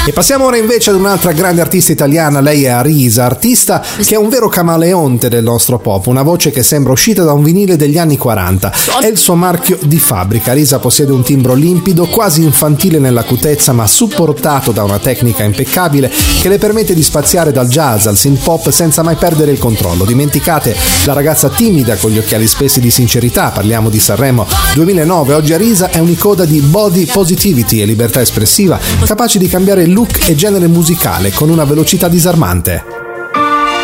E passiamo ora invece ad un'altra grande artista italiana, lei è Arisa, artista che è un vero camaleonte del nostro pop, una voce che sembra uscita da un vinile degli anni 40. È il suo marchio di fabbrica. Arisa possiede un timbro limpido, quasi infantile nell'acutezza, ma supportato da una tecnica impeccabile che le permette di spaziare dal jazz al synth pop senza mai perdere il controllo. Dimenticate la ragazza timida con gli occhiali spessi di sincerità, parliamo di Sanremo 2009. Oggi Arisa è un'icoda di body positivity e libertà espressiva, capace di cambiare look e genere musicale con una velocità disarmante.